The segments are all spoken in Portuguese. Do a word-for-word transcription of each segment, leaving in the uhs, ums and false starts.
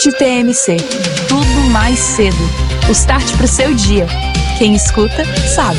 Start T M C. Tudo mais cedo. O start pro seu dia. Quem escuta, sabe.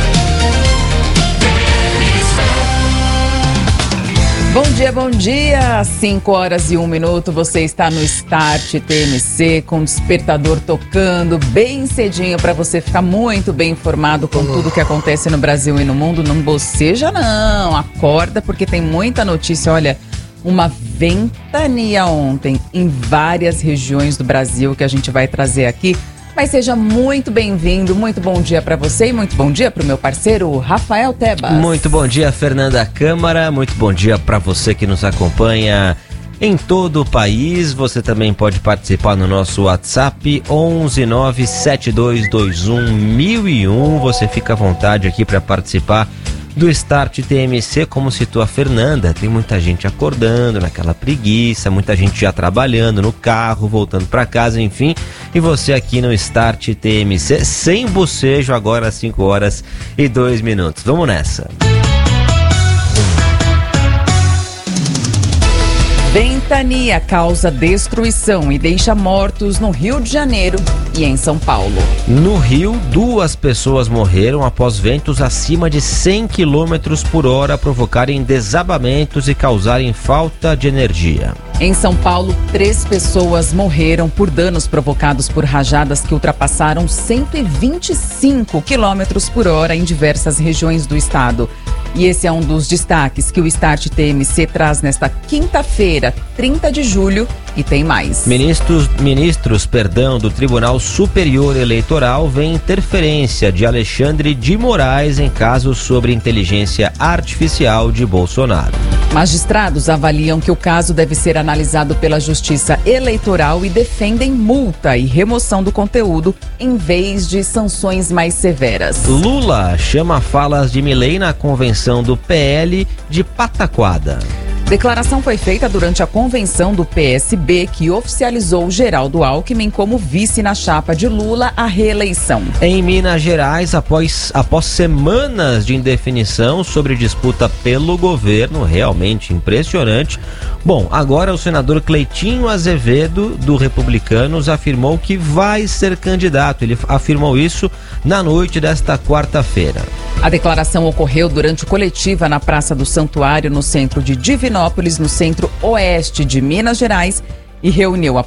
Bom dia, bom dia! cinco horas e um minuto, você está no Start T M C com o despertador tocando bem cedinho para você ficar muito bem informado com tudo que acontece no Brasil e no mundo. Não boceja não, acorda porque tem muita notícia. Olha, uma ventania ontem em várias regiões do Brasil que a gente vai trazer aqui. Mas seja muito bem-vindo, muito bom dia para você e muito bom dia para o meu parceiro Rafael Tebas. Muito bom dia, Fernanda Câmara, muito bom dia para você que nos acompanha em todo o país. Você também pode participar no nosso WhatsApp onze nove sete dois dois um mil e um. Você fica à vontade aqui para participar do Start T M C, como citou a Fernanda. Tem muita gente acordando naquela preguiça, muita gente já trabalhando no carro, voltando para casa, enfim. E você aqui no Start T M C, sem bocejo, agora às cinco horas e dois minutos. Vamos nessa. Ventania causa destruição e deixa mortos no Rio de Janeiro e em São Paulo. No Rio, duas pessoas morreram após ventos acima de cem quilômetros por hora provocarem desabamentos e causarem falta de energia. Em São Paulo, três pessoas morreram por danos provocados por rajadas que ultrapassaram cento e vinte e cinco quilômetros por hora em diversas regiões do estado. E esse é um dos destaques que o Start T M C traz nesta quinta-feira, trinta de julho, e tem mais. Ministros, ministros perdão, do Tribunal Superior Eleitoral veem interferência de Alexandre de Moraes em casos sobre inteligência artificial de Bolsonaro. Magistrados avaliam que o caso deve ser analisado pela Justiça Eleitoral e defendem multa e remoção do conteúdo em vez de sanções mais severas. Lula chama falas de Milei na convenção do P L de pataquada. Declaração foi feita durante a convenção do P S B, que oficializou Geraldo Alckmin como vice na chapa de Lula à reeleição. Em Minas Gerais, após, após semanas de indefinição sobre disputa pelo governo, realmente impressionante. Bom, agora o senador Cleitinho Azevedo, do Republicanos, afirmou que vai ser candidato. Ele afirmou isso na noite desta quarta-feira. A declaração ocorreu durante coletiva na Praça do Santuário, no centro de Divinópolis, no centro-oeste de Minas Gerais, e reuniu a